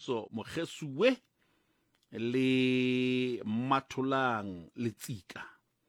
Mofutso Mogesuwe le Matholang le Tsika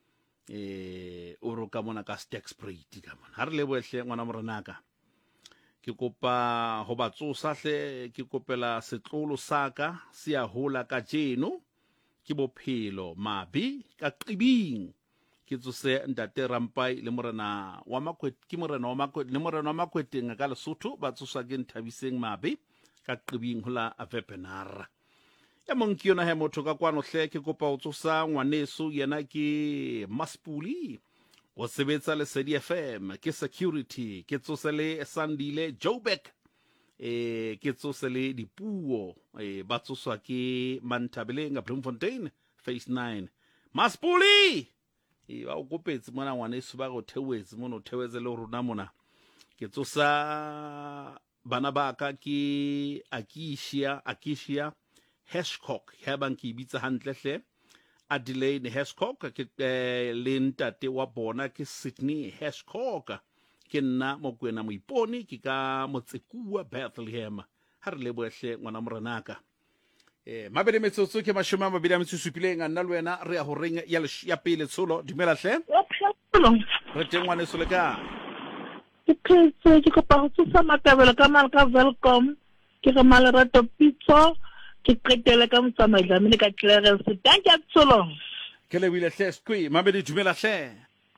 o ro ka mona ka Stacksprate ka mona ha re lebohle ngwana morenaka ke kopa ho batsosa hle ke kopela setlolo saka se a hola ka jeno ke bophelo mabi ka qibing ke tsose ntate Rampai le morena wa Makwete ke morena wa Makwete le morena wa Makweteng ka Lesotho ba tsosa ke Nthabiseng mabi ka qibing hola Avepenara ya monki yona he motho ka kwano hle ke kopa o tsosa ngwaneso yena ke Maspuli o sebetsa le Sedi FM ke security ke tsose le Sandile Joburg ke tsose le Dipuo ba tsoswa ke Mantabeleng Bloemfontein phase 9 Maspuli ba o kopetse mona ngwaneso ba go thewetse mono thewetse le rona mona ke tsosa bana ba ka ke Akishia Heshcock ha bang ke bitsa hantle hle Adelaide Heshcock ke le ntate wa bona ke Sydney Heshcock ke nna Mokwena Moiponi ke ka Motsekua Bethlehem ha re lebohle ngwana morenaka mabele metsotso ke mashoma mabedi a metsusupileng a nna le wena re a ho reng ya pele tsholo dumela hle re teng ngwaneso le ka ke phetse ke kopa ho tsosa Matabelo ka Malka Welcome ke re Malerato Pitso ke qetele ka Motsamai ka Clarence thank you tsholo ke le wile hle skwi mabedi dumela hle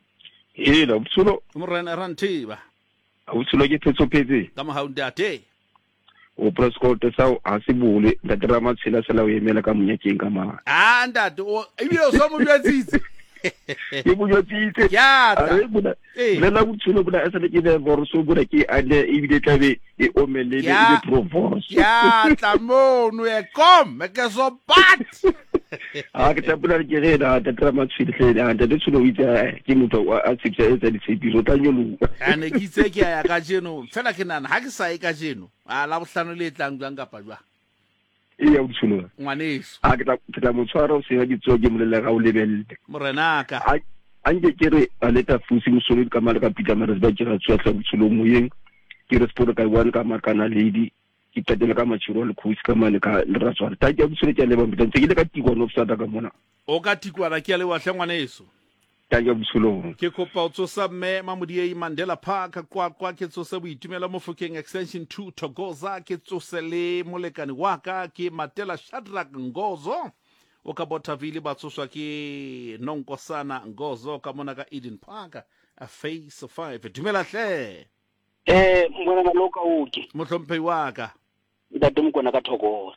la tsholo morena Rantiba a tsholo ke phetse ka mahaundate o prescott sa a se bole da drama tshela sela o emela ka monyakeng ka mara ndate o ebile o so mo byatsitse ke bonyatitse ya a re bona le la botsholo bona a se le ke be borso bona ke ane ebile tlabe e omelele e provence ya tlamono e kom ke so bat a ke tapula ke re da drama tshela da tsholo itse ke motho a tsitse e tsa ditshepiso tla nyolo ane ke itse ke ya ka jeno fela ke nana ha ke sa e ka jeno a la bohlano le tlang jang ka pa jwa ya botsholo ngwaneso a ke tla motshwara o se ga ditso ke molela ga o lebelle morenaka a nke ke re a leta fusi mosolo ka mala ka Peter Mares ba tshira tswatla botsholo moyeng ke re sport ka one ka makana lady ke tatela ka matshiro le khusi ka mane ka leratswana ta ke botsholo ke le ba mbitse ke le ka tikwana of sada ka mona o ka tikwana ke le wa hle ngwaneso ta ke botsholo ke kopa o tsosa mme Mamodiei Mandela Park kwa ke tsosa boitumelo mo Fokeng extension 2 Thokoza ke tsose le molekani wa ka ke Matela Shadrack Ngozo o ka Bothaville ba tsoswa ke Nonkosana Ngozo ka mona ka Eden Park a phase 5 dumela hle mona ga loka uke mohlomphei wa ka ntate Mokona ka Thokoza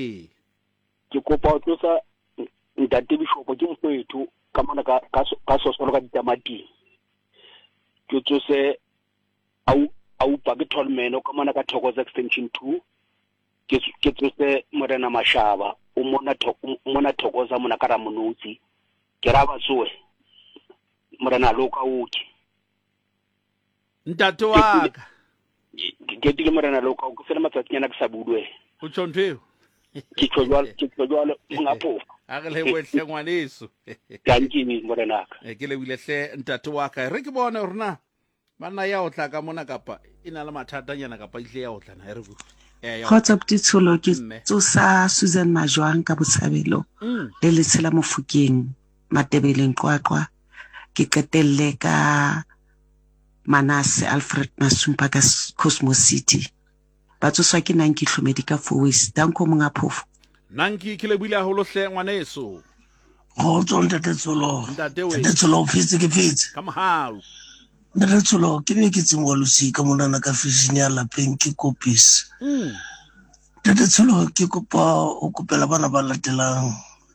ke kopa o tlosa ntate Bishop ke mfethu ka mona ka sosolo ka ditamati ke tsose au pa ke Tolmeno ka mona ka Thokoza extension 2 ke tsose Morena Mashaba o mona Thokoza mona ka Ramonotsi ke ra ba tsoe Morena loka uke ntate wa ka ke dile Morena loka uke fela matsatsinyana ke sa budwe o tshontheo ke tshojwalo ngapo a re le wehle ngwaneso kankini morenaka ke le wile hle ntate wa ka re ke bone rona bana ya o tla ka mona kapa ina le mathatanyana kapa ile ya o tla na re go khotsa ptitsolo ke tsosa Susan Majwang ka Botshabelo le Letshela Mofokeng Matebeleng Qwaqwa ke qetelle ka Manase Alfred Masumpa ka Cosmos City ba tsoswa ke Nanki Hlomedi ka Fourways danko monga phofo Nanki ke le buile haholo hle ngwaneso go tsonta tetsolo phetse ke phetse come how tetsolo ke be ke tsengwa losika monana ka fishing ya lapeng ke kopis tetsolo ke kopa o kopela bana ba latelang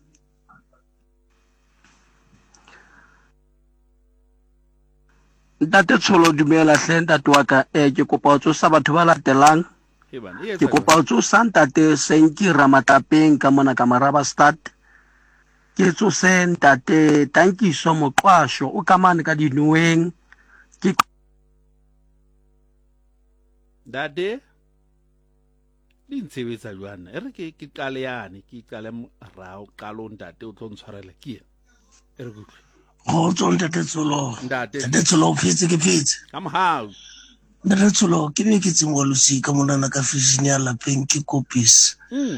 ntate Tsholo dumela hle ntate wa ka ke kopa o tsosa batho ba latelang ke kopa o tsosa ntate Senki Ramatapeng ka mona ka Maraba Start ke tsose ntate Tankiso Moqwasho o ka mane ka Dinuweng ke dade dintshebetsa jwana re ke qale yane ke qale rao qalo ntate o tlo ntshwarela ke re go go tsonta tetsolo phetse ke phetse come how Tsholo ke be ke tsengwa losika monana ka fishing ya lapeng ke kopis